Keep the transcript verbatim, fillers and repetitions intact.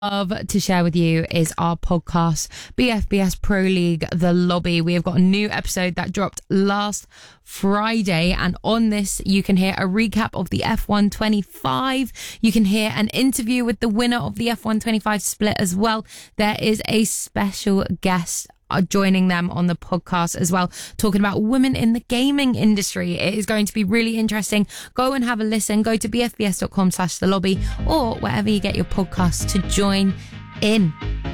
love to share with you is our podcast, B F B S Pro League, The Lobby. We have got a new episode that dropped last Friday, and on this you can hear a recap of the F one twenty-five. You can hear an interview with the winner of the F one twenty-five split as well. There is a special guest are joining them on the podcast as well, talking about women in the gaming industry. It is going to be really interesting. Go and have a listen. Go to bfbs.com slash the lobby or wherever you get your podcasts to join in.